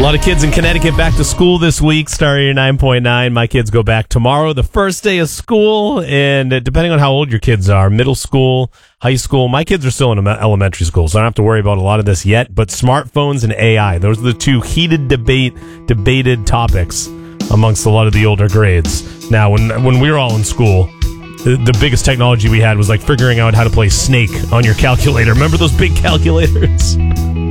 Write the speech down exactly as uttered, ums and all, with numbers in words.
A lot of kids in Connecticut back to school this week. Star Area nine point nine. My kids go back tomorrow, the first day of school. And depending on how old your kids are, middle school, high school, my kids are still in elementary school, so I don't have to worry about a lot of this yet. But smartphones and A I, those are the two heated debate, debated topics amongst a lot of the older grades. Now, when when we were all in school, the, the biggest technology we had was like figuring out how to play Snake on your calculator. Remember those big calculators?